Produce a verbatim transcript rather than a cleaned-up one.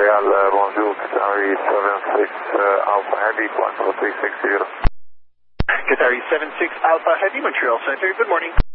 Montreal, uh, bonjour, Qatari seven six uh, Alpha Heavy, one four three six zero. Qatari seven six Alpha Heavy, Montreal Center, good morning.